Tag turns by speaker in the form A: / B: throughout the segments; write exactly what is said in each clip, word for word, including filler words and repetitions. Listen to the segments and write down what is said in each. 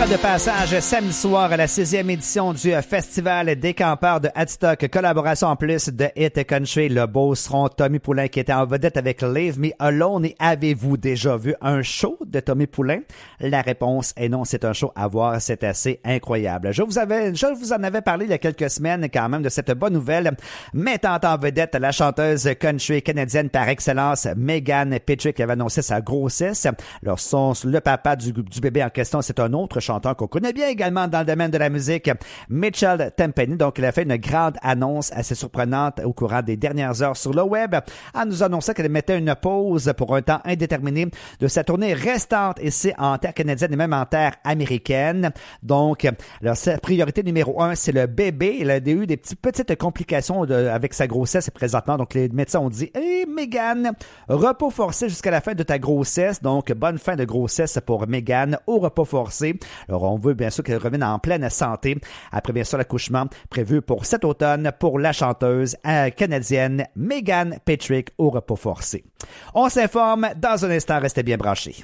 A: sera de passage samedi soir à la sixième édition du Festival des campeurs de Hadstock. Collaboration en plus de Hit Country. Le beauceron Tommy Poulin qui était en vedette avec Leave Me Alone. Et avez-vous déjà vu un show de Tommy Poulin? La réponse est non, c'est un show à voir. C'est assez incroyable. Je vous avais, je vous en avais parlé il y a quelques semaines quand même de cette bonne nouvelle mettant en vedette la chanteuse country canadienne par excellence, Megan Patrick, qui avait annoncé sa grossesse. Alors, son, le papa du, du bébé en question, c'est un autre chanteur qu'on connaît bien également dans le domaine de la musique, Mitchell Tenpenny. Donc, il a fait une grande annonce assez surprenante au courant des dernières heures sur le web en nous annonçant qu'elle mettait une pause pour un temps indéterminé de sa tournée restante ici en terre canadienne et même en terre américaine. Donc, alors, sa priorité numéro un, c'est le bébé. Elle a eu des petites, petites complications de, avec sa grossesse présentement. Donc, les médecins ont dit, hey, Megan, repos forcé jusqu'à la fin de ta grossesse. Donc, bonne fin de grossesse pour Megan au repos forcé. Alors, on veut bien sûr qu'elle revienne en pleine santé après bien sûr l'accouchement prévu pour cet automne pour la chanteuse euh, canadienne Megan Patrick au repos forcé. On s'informe dans un instant, restez bien branchés.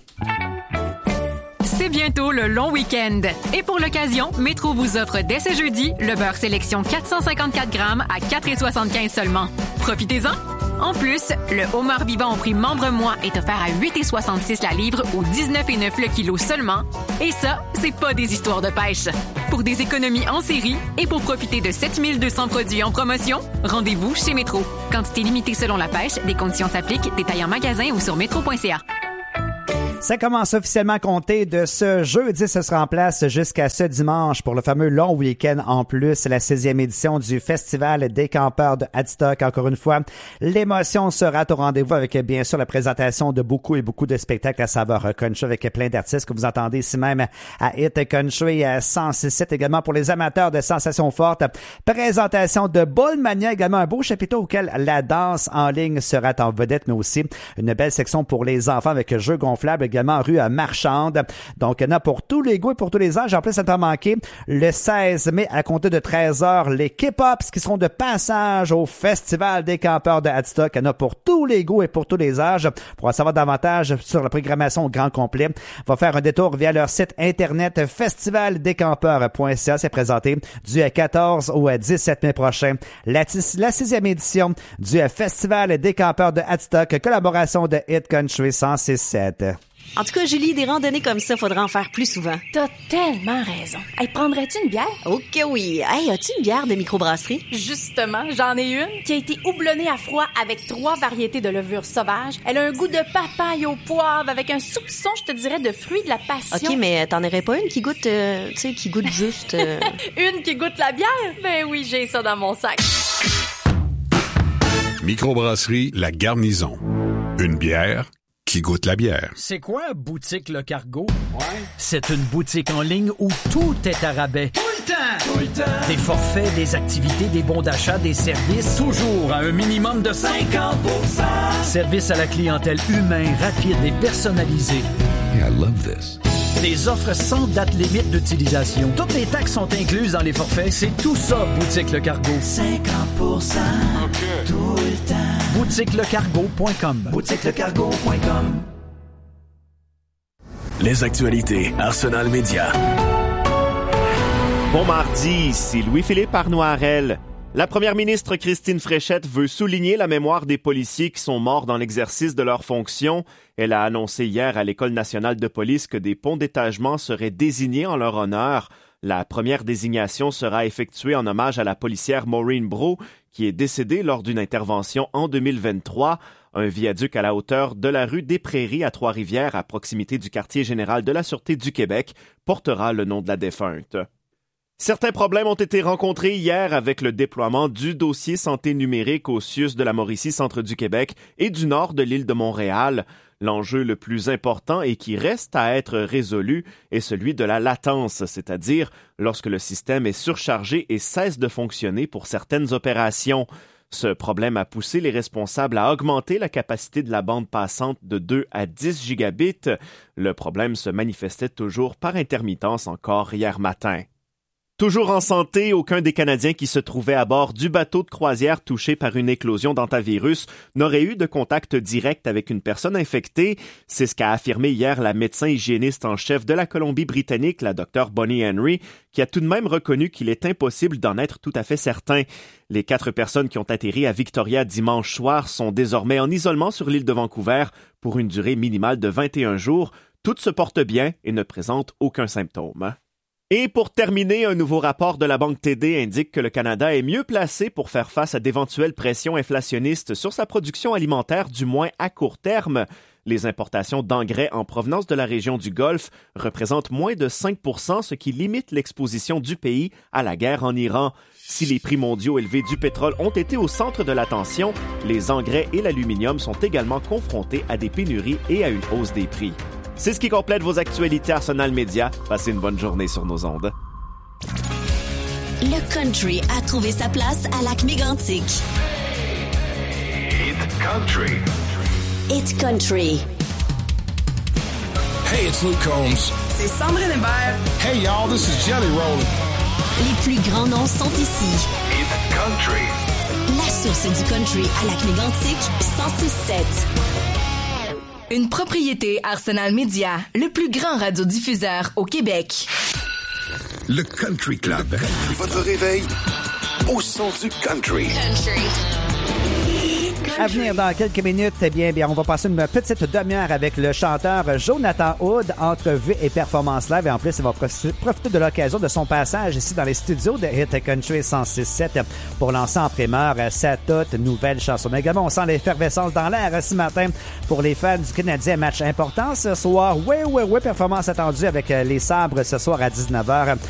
B: C'est bientôt le long week-end. Et pour l'occasion, Métro vous offre dès ce jeudi le beurre sélection quatre cent cinquante-quatre grammes à quatre virgule soixante-quinze seulement. Profitez-en! En plus, le homard vivant au prix membre-mois est offert à huit virgule soixante-six la livre ou dix-neuf virgule neuf le kilo seulement. Et ça, c'est pas des histoires de pêche. Pour des économies en série et pour profiter de sept mille deux cents produits en promotion, rendez-vous chez Métro. Quantité limitée selon la pêche, des conditions s'appliquent, détails en magasin ou sur métro point c a.
A: Ça commence officiellement à compter de ce jeudi. Ce sera en place jusqu'à ce dimanche pour le fameux long week-end en plus, la sixième édition du Festival des campeurs de Hadstock. Encore une fois, l'émotion sera au rendez-vous avec bien sûr la présentation de beaucoup et beaucoup de spectacles à saveur country avec plein d'artistes que vous entendez ici même à Hit Country à cent six sept également pour les amateurs de sensations fortes. Présentation de Bullmania, également un beau chapiteau auquel la danse en ligne sera en vedette, mais aussi une belle section pour les enfants avec jeux gonflables également rue Marchande. Donc, il y en a pour tous les goûts et pour tous les âges. En plus, ça ne pas manquer le seize mai à compter de treize heures, les K-Pops qui seront de passage au Festival des campeurs de Hadstock. Il y en a pour tous les goûts et pour tous les âges. Pour en savoir davantage sur la programmation au grand complet, on va faire un détour via leur site internet festival des campeurs point c a. C'est présenté du quatorze au dix-sept mai prochain. La, la sixième édition du Festival des campeurs de Hadstock, collaboration de Hit Country cent six sept.
C: En tout cas, Julie, des randonnées comme ça, faudra en faire plus souvent.
D: T'as tellement raison. Hey, prendrais-tu une bière?
C: Ok, oui. Hey, as-tu une bière de microbrasserie?
D: Justement, j'en ai une qui a été houblonnée à froid avec trois variétés de levures sauvages. Elle a un goût de papaye au poivre avec un soupçon, je te dirais, de fruits de la passion.
C: Ok, mais t'en aurais pas une qui goûte, euh, tu sais, qui goûte juste... Euh...
D: Une qui goûte la bière? Ben oui, j'ai ça dans mon sac.
E: Microbrasserie La Garnison. Une bière qui goûte la bière.
F: C'est quoi Boutique Le Cargo? Ouais. C'est une boutique en ligne où tout est à rabais.
G: Tout le temps! Tout le temps!
F: Des forfaits, des activités, des bons d'achat, des services. Toujours à un minimum de cinquante pour cent! Service à la clientèle humain, rapide et personnalisé.
E: Yeah, I love this.
F: Des offres sans date limite d'utilisation. Toutes les taxes sont incluses dans les forfaits. C'est tout ça, Boutique Le Cargo.
G: cinquante pour cent okay. Tout le temps.
F: boutique le cargo point com.
G: boutique le cargo point com.
H: Les actualités Arsenal Média.
I: Bon mardi, ici Louis-Philippe Arnoirel. La première ministre Christine Fréchette veut souligner la mémoire des policiers qui sont morts dans l'exercice de leurs fonctions. Elle a annoncé hier à l'École nationale de police que des ponts d'étagement seraient désignés en leur honneur. La première désignation sera effectuée en hommage à la policière Maureen Brault, qui est décédée lors d'une intervention en deux mille vingt-trois. Un viaduc à la hauteur de la rue des Prairies à Trois-Rivières, à proximité du quartier général de la Sûreté du Québec, portera le nom de la défunte. Certains problèmes ont été rencontrés hier avec le déploiement du dossier santé numérique au C I U S de la Mauricie, centre du Québec et du nord de l'île de Montréal. L'enjeu le plus important et qui reste à être résolu est celui de la latence, c'est-à-dire lorsque le système est surchargé et cesse de fonctionner pour certaines opérations. Ce problème a poussé les responsables à augmenter la capacité de la bande passante de deux à dix gigabits. Le problème se manifestait toujours par intermittence encore hier matin. Toujours en santé, aucun des Canadiens qui se trouvaient à bord du bateau de croisière touché par une éclosion d'hantavirus n'aurait eu de contact direct avec une personne infectée. C'est ce qu'a affirmé hier la médecin hygiéniste en chef de la Colombie-Britannique, la docteure Bonnie Henry, qui a tout de même reconnu qu'il est impossible d'en être tout à fait certain. Les quatre personnes qui ont atterri à Victoria dimanche soir sont désormais en isolement sur l'île de Vancouver pour une durée minimale de vingt et un jours. Toutes se portent bien et ne présentent aucun symptôme. Et pour terminer, un nouveau rapport de la Banque T D indique que le Canada est mieux placé pour faire face à d'éventuelles pressions inflationnistes sur sa production alimentaire, du moins à court terme. Les importations d'engrais en provenance de la région du Golfe représentent moins de cinq pour cent, ce qui limite l'exposition du pays à la guerre en Iran. Si les prix mondiaux élevés du pétrole ont été au centre de l'attention, les engrais et l'aluminium sont également confrontés à des pénuries et à une hausse des prix. C'est ce qui complète vos actualités Arsenal Média. Passez une bonne journée sur nos ondes.
J: Le country a trouvé sa place à Lac-Mégantic.
K: It's country.
J: It's country.
L: Hey, it's Luke Combs.
M: C'est Sandrine Hébert.
L: Hey, y'all, this is Jelly Roll.
J: Les plus grands noms sont ici.
K: It's country.
J: La source du country à Lac-Mégantic, cent six sept.
M: Une propriété Arsenal Média, le plus grand radiodiffuseur au Québec.
K: Le Country Club. Votre réveil au son du country.
J: Country.
A: À venir dans quelques minutes, eh bien, bien, on va passer une petite demi-heure avec le chanteur Jonathan Hood, entrevue et performance live. Et en plus, il va profiter de l'occasion de son passage ici dans les studios de Hit Country cent six sept pour lancer en primeur sa toute nouvelle chanson. Mais également, on sent l'effervescence dans l'air ce matin pour les fans du Canadien. Match important ce soir. Oui, oui, oui, performance attendue avec les Sabres ce soir à dix-neuf heures.